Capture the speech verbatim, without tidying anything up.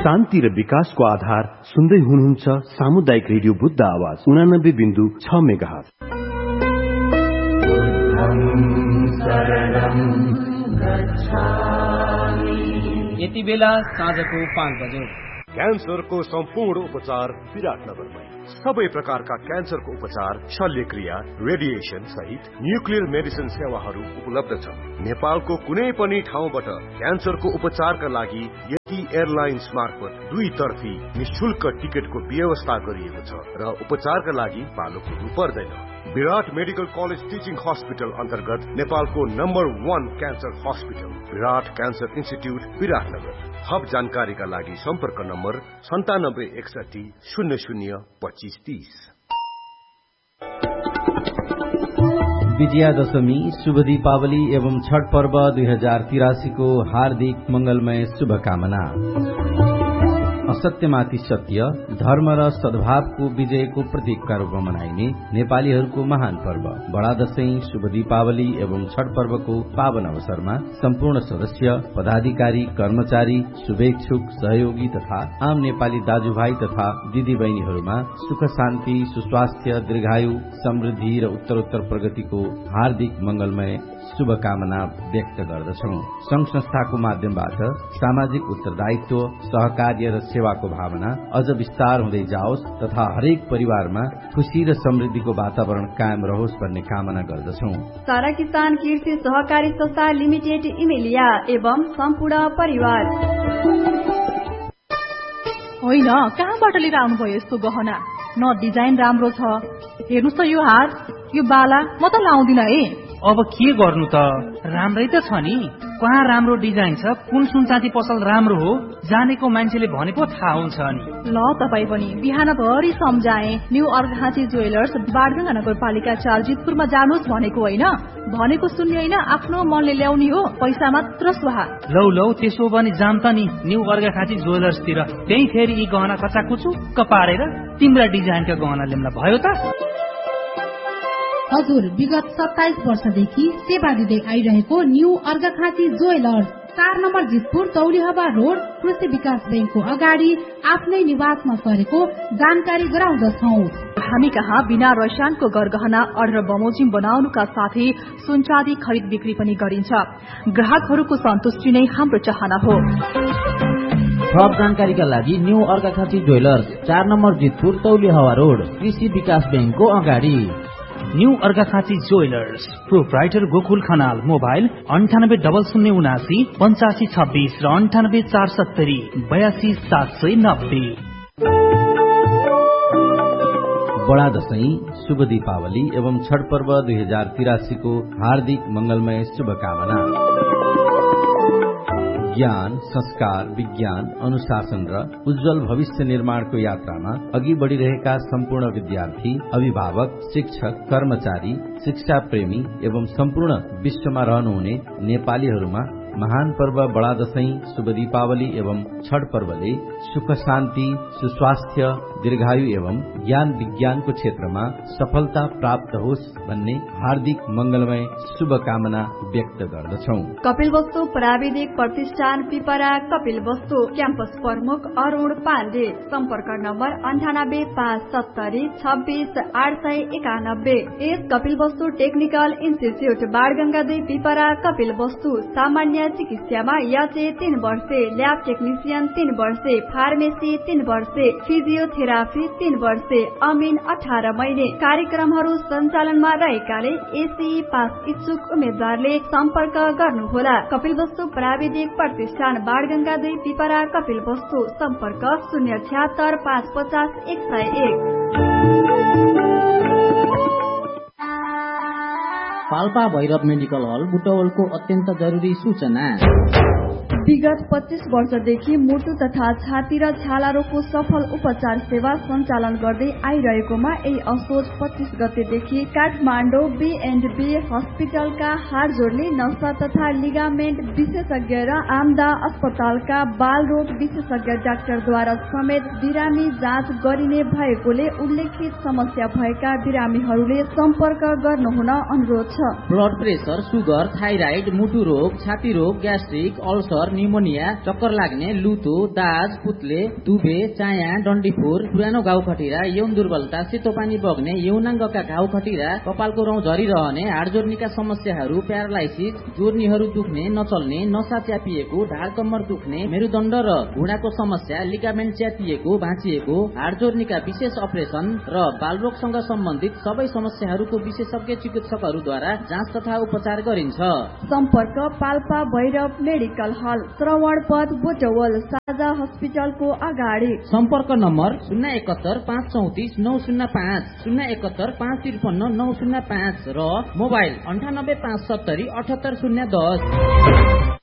शान्ति र विकासको आधार सुन्दै हुनुहुन्छ सामुदायिक रेडियो बुद्ध आवाज उनानब्बे बिन्दु छ मेगाहर्ज। यति बेला साँझको पाँच बजे क्यान्सरको सम्पूर्ण उपचार विराटनगरमै। सबै प्रकारका क्यान्सरको उपचार, शल्यक्रिया, रेडिएसन सहित न्युक्लियर मेडिसिन सेवाहरू उपलब्ध छ। नेपालको कुनै पनि ठाउँबाट क्यान्सरको उपचारका लागि यति एयरलाइन्स मार्फत दुई तर्फी निशुल्क टिकटको व्यवस्था गरिएको छ र उपचारका लागि पालो कुर्नु पर्दैन। विराट मेडिकल कलेज टिचिङ हस्पिटल अन्तर्गत नेपालको नम्बर वान क्यान्सर हस्पिटल विराट क्यान्सर इन्स्टिट्युट विराटनगर। थप जानकारीका लागि सम्पर्क नम्बर सन्तानब्बे एकसठी शून्य शून्य पच्चीस तीस। विजया दशमी, शुभ दीपावली एवं छठ पर्व दुई हजार तिरासी को हार्दिक मंगलमय शुभकामना। असत्यमाथि सत्य, धर्म र सद्भावको विजयको प्रतीकका रूपमा मनाइने नेपालीहरूको महान पर्व बडा दशैं, शुभ दीपावली एवं छठ पर्वको पावन अवसरमा सम्पूर्ण सदस्य, पदाधिकारी, कर्मचारी, शुभेच्छुक, सहयोगी तथा आम नेपाली दाजुभाइ तथा दिदीबहिनीहरूमा सुख शान्ति, सुस्वास्थ्य, दीर्घायु, समृद्धि र उत्तरोत्तर प्रगतिको हार्दिक मंगलमय शुभकामना व्यक्त गर्दछौं। संघ संस्थाको माध्यमबाट सामाजिक उत्तरदायित्व, सहकार्य र सेवाको भावना अझ विस्तार हुँदै जाओस् तथा हरेक परिवारमा खुशी र समृद्धिको वातावरण कायम रहोस् भन्ने कामना गर्दछौं। सारा किसान कृषि सहकारी संस्था लिमिटेड इमेलिया एवं सम्पूर्ण परिवार। होइन, कहाँबाट लिएर आउनुभयो यस्तो गहना? न डिजाइन राम्रो छ, हेर्नुहोस् त यो हात, यो बाला म त लाउँदिन है। अब के गर्नु त, राम्रै त छ नि। कहाँ राम्रो डिजाइन छ, कुन सुनचाँदी पसल राम्रो हो, जानेको मान्छेले भनेको थाहा हुन्छ नि। ल तपाई पनि बिहान भरि सम्झाए, न्यू अर्घाँची ज्वेलर्स बाडगंगा नगरपालिका चार जितपुरमा जानुहोस् भनेको होइन, भनेको सुन्ने होइन, आफ्नो मनले ल्याउने हो, पैसा मात्र सुहा। लौ लौ त्यसो भने जाम त नि न्यू अर्घाँची ज्वेलर्सतिर, त्यही फेरि यी गहना कचाकुचुक्क पारेर तिम्रा डिजाइनका गहना ल्याउला भयो त। हजुर, विगत सत्ताइस वर्षदेखि सेवा दिँदै आइरहेको न्यू अर्घाखाँची ज्वेलर्स चार नम्बर जितपुर तौलिहवा रोड कृषि विकास बैंकको अगाडि आफ्नै निवासमा सरेको जानकारी गराउँदछौ। हामी कहाँ बिना रसायनको गरगहना अर्डर बमोजिम बनाउनुका साथै सुनचाँदी खरिद बिक्री पनि गरिन्छ। ग्राहकहरूको सन्तुष्टि नै हाम्रो चाहना हो। थप जानकारीका लागि न्यू अर्घाखाँची ज्वेलर्स चार नम्बर जितपुर तौलिहवा रोड कृषि विकास बैंकको अगाडि। New Arghakhanchi jewellers, proprietor Gokul Khanal, mobile अन्ठानब्बे डबल शून्य उनासी पञ्चासी छब्बीस र अन्ठानब्बे चार सत्तरी बयासी सात सय नब्बे। बडा दशैं, शुभ दीपावली एवं छठ पर्व दुई हजार तिरासी को हार्दिक मंगलमय शुभकामना। ज्ञान, संस्कार, विज्ञान, अनुशासन र उज्जवल भविष्य निर्माणको यात्रामा अघि बढ़िरहेका सम्पूर्ण विद्यार्थी, अभिभावक, शिक्षक, कर्मचारी, शिक्षा प्रेमी एवं सम्पूर्ण विश्वमा रहनुहुने नेपालीहरूमा महान पर्व बडा दशैं, शुभ दीपावली एवं छठ पर्वले सुख शान्ति, सुस्वास्थ्य, दीर्घायु एवं ज्ञान विज्ञानको क्षेत्रमा सफलता प्राप्त होस् भन्ने हार्दिक मंगलमय शुभकामना व्यक्त गर्दछौ। कपिल वस्तु प्राविधिक प्रतिष्ठान पिपरा, कपिल वस्तु क्याम्पस प्रमुख अरुण पाण्डे, सम्पर्क नम्बर अन्ठानब्बे पाँच सत्तरी छब्बीस आठ सय एकानब्बे। एस कपिल वस्तु टेक्निकल इन्स्टिच्युट बाडगंगा दुई पिपरा। कपिल वस्तु सामान्य चिकित्सामा याचे तीन वर्षे, ल्याब टेक्निशियन तीन वर्षे, फार्मेसी तीन वर्षे, फिजियोथेरापी तीन वर्षे, अमिन अठार महिने। कार्यक्रमहरू सञ्चालनमा रहेकाले एसी पास इच्छुक उम्मेद्वारले सम्पर्क गर्नुहोला। कपिल वस्तु प्राविधिक प्रतिष्ठान बाडगंगा दुई पिपरा। कपिल वस्तु सम्पर्क शून्य छ्यात्तर पाँच पचास एक सय एक। पाल्पा भैरव मेडिकल हल बुटवलको अत्यन्त जरुरी सूचना। विगत पच्चीस वर्षदेखि मुटु तथा छाती र छाला रोगको सफल उपचार सेवा सञ्चालन गर्दै आइरहेकोमा यही असोज पच्चीस गतेदेखि काठमाडौँ बी एन्ड बी हस्पिटलका हाड जोड्ने नसा तथा लिगामेन्ट विशेषज्ञ र आमदा अस्पतालका बाल रोग विशेषज्ञ डाक्टरद्वारा समेत बिरामी जाँच गरिने भएकोले उल्लेखित समस्या भएका बिरामीहरूले सम्पर्क गर्नुहुन अनुरोध छ। ब्लड प्रेसर, सुगर, थाइराइड, मुटु रोग, छाती रोग, ग्यास्ट्रिक, अल्सर, निमोनिया, चक्कर लाग्ने, लुतो, दाज, पुत्ले, दुबे, चाया, डन्डीफोर, पुरानो घाउ खटिरा, यौन दुर्बलता, सेतो पानी बग्ने, यौनाङ्गका घाउ खटिरा, कपालको रौँ झरिरहने, हाड जोर्नीका समस्याहरू, प्यारालाइसिस, जोर्नीहरू दुख्ने, नचल्ने, नसा च्यापिएको, ढाड कम्मर दुख्ने, मेरुदण्ड र घुँडाको समस्या, लिगामेन्ट च्यातिएको, भाँचिएको, हाड जोर्नीका विशेष अपरेसन र बालरोगसँग सम्बन्धित सबै समस्याहरूको विशेषज्ञ चिकित्सकहरूद्वारा जाँच तथा उपचार गरिन्छ। सम्पर्क पाल्पा भैरव मेडिकल हल, श्रवणपथ, बोटवल, साझा हस्पिटलको अगाडि। सम्पर्क नम्बर शून्य एकहत्तर पाँच चौतिस नौ शून्य पाँच, शून्य एकहत्तर पाँच त्रिपन्न नौ शून्य पाँच र मोबाइल अन्ठानब्बे पाँच सत्तरी अठहत्तर शून्य दस।